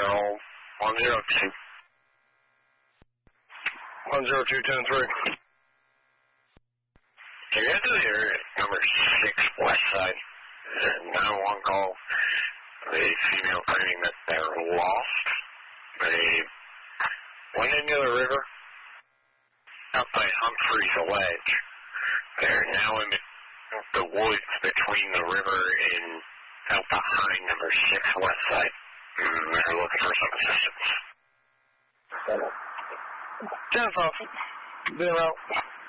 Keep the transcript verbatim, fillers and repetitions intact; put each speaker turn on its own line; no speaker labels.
Control, one zero two.
one zero two, ten three.
Can you do your number six west side? nine one one call. A female claiming that they're lost. They went into the river up by Humphreys Ledge. They're now in the woods between the river and out behind number six west side. Mm, they're looking for some assistance.
ten five. Zero.